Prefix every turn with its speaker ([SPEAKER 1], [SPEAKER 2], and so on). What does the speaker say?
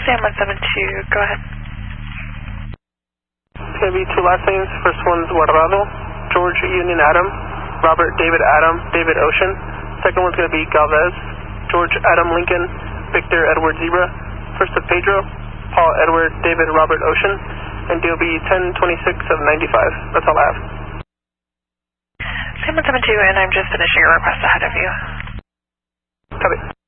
[SPEAKER 1] Sam 172, go ahead.
[SPEAKER 2] It's going to be two last names. First one's Guardado, George Union Adam, Robert David Adam, David Ocean. Second one's going to be Galvez, George Adam Lincoln, Victor Edward Zebra. First of Pedro, Paul Edward David Robert Ocean, and DOB 1026 of 95. That's all I have.
[SPEAKER 1] Sam 172, and I'm just finishing a request ahead of you.
[SPEAKER 2] Copy.